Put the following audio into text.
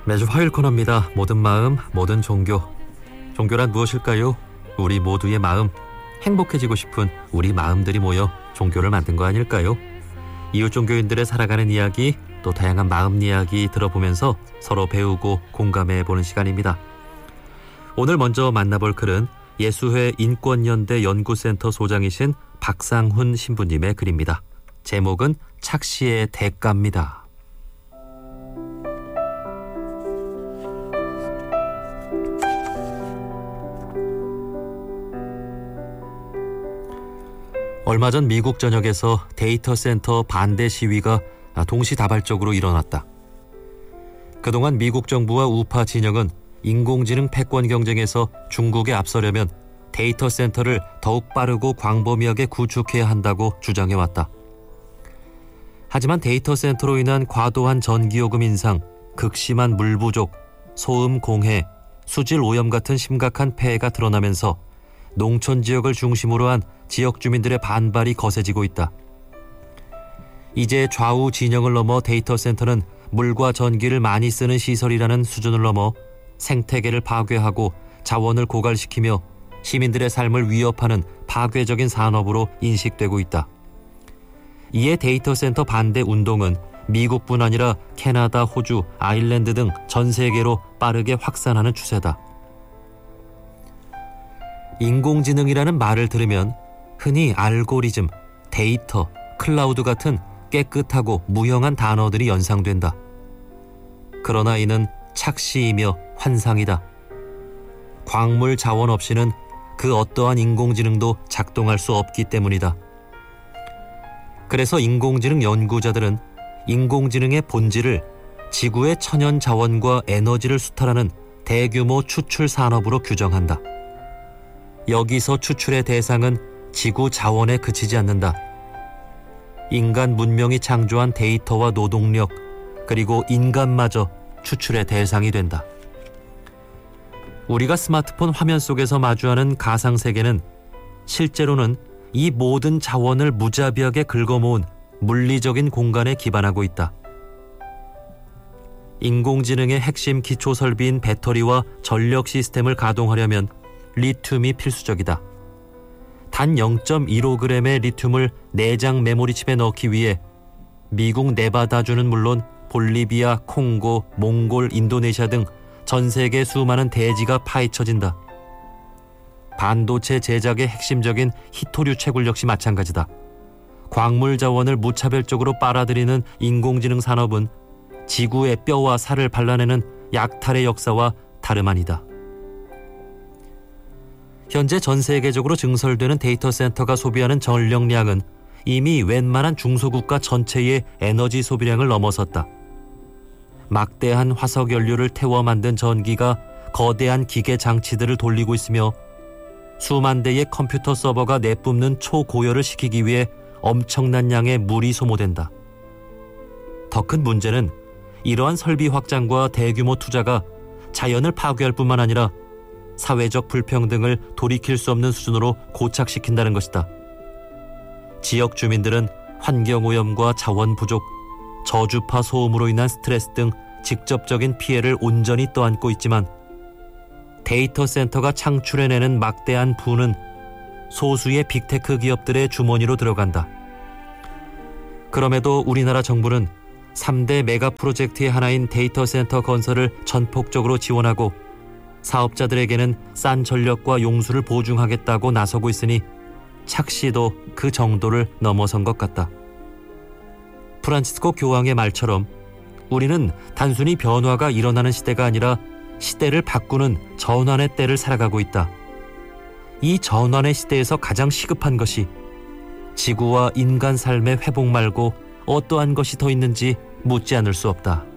매주 화요일 코너입니다. 모든 마음, 모든 종교. 종교란 무엇일까요? 우리 모두의 마음, 행복해지고 싶은 우리 마음들이 모여 종교를 만든 거 아닐까요? 이웃 종교인들의 살아가는 이야기, 또 다양한 마음 이야기 들어보면서 서로 배우고 공감해보는 시간입니다. 오늘 먼저 만나볼 글은 예수회 인권연대 연구센터 소장이신 박상훈 신부님의 글입니다. 제목은 착시의 대가입니다. 얼마 전 미국 전역에서 데이터 센터 반대 시위가 동시다발적으로 일어났다. 그동안 미국 정부와 우파 진영은 인공지능 패권 경쟁에서 중국에 앞서려면 데이터 센터를 더욱 빠르고 광범위하게 구축해야 한다고 주장해왔다. 하지만 데이터 센터로 인한 과도한 전기요금 인상, 극심한 물 부족, 소음 공해, 수질 오염 같은 심각한 폐해가 드러나면서 농촌 지역을 중심으로 한 지역 주민들의 반발이 거세지고 있다. 이제 좌우 진영을 넘어 데이터 센터는 물과 전기를 많이 쓰는 시설이라는 수준을 넘어 생태계를 파괴하고 자원을 고갈시키며 시민들의 삶을 위협하는 파괴적인 산업으로 인식되고 있다. 이에 데이터 센터 반대 운동은 미국뿐 아니라 캐나다, 호주, 아일랜드 등 전 세계로 빠르게 확산하는 추세다. 인공지능이라는 말을 들으면 흔히 알고리즘, 데이터, 클라우드 같은 깨끗하고 무형한 단어들이 연상된다. 그러나 이는 착시이며 환상이다. 광물 자원 없이는 그 어떠한 인공지능도 작동할 수 없기 때문이다. 그래서 인공지능 연구자들은 인공지능의 본질을 지구의 천연 자원과 에너지를 수탈하는 대규모 추출 산업으로 규정한다. 여기서 추출의 대상은 지구 자원에 그치지 않는다. 인간 문명이 창조한 데이터와 노동력, 그리고 인간마저 추출의 대상이 된다. 우리가 스마트폰 화면 속에서 마주하는 가상세계는 실제로는 이 모든 자원을 무자비하게 긁어모은 물리적인 공간에 기반하고 있다. 인공지능의 핵심 기초 설비인 배터리와 전력 시스템을 가동하려면 리튬이 필수적이다. 단 0.15g의 리튬을 내장 메모리 칩에 넣기 위해 미국 네바다주는 물론 볼리비아, 콩고, 몽골, 인도네시아 등 전 세계 수많은 대지가 파헤쳐진다. 반도체 제작의 핵심적인 히토류 채굴 역시 마찬가지다. 광물 자원을 무차별적으로 빨아들이는 인공지능 산업은 지구의 뼈와 살을 발라내는 약탈의 역사와 다름 아니다. 현재 전 세계적으로 증설되는 데이터 센터가 소비하는 전력량은 이미 웬만한 중소국가 전체의 에너지 소비량을 넘어섰다. 막대한 화석 연료를 태워 만든 전기가 거대한 기계 장치들을 돌리고 있으며 수만 대의 컴퓨터 서버가 내뿜는 초고열을 식히기 위해 엄청난 양의 물이 소모된다. 더 큰 문제는 이러한 설비 확장과 대규모 투자가 자연을 파괴할 뿐만 아니라 사회적 불평등을 돌이킬 수 없는 수준으로 고착시킨다는 것이다. 지역 주민들은 환경오염과 자원 부족, 저주파 소음으로 인한 스트레스 등 직접적인 피해를 온전히 떠안고 있지만 데이터 센터가 창출해내는 막대한 부는 소수의 빅테크 기업들의 주머니로 들어간다. 그럼에도 우리나라 정부는 3대 메가 프로젝트의 하나인 데이터 센터 건설을 전폭적으로 지원하고 사업자들에게는 싼 전력과 용수를 보증하겠다고 나서고 있으니 착시도 그 정도를 넘어선 것 같다. 프란치스코 교황의 말처럼 우리는 단순히 변화가 일어나는 시대가 아니라 시대를 바꾸는 전환의 때를 살아가고 있다. 이 전환의 시대에서 가장 시급한 것이 지구와 인간 삶의 회복 말고 어떠한 것이 더 있는지 묻지 않을 수 없다.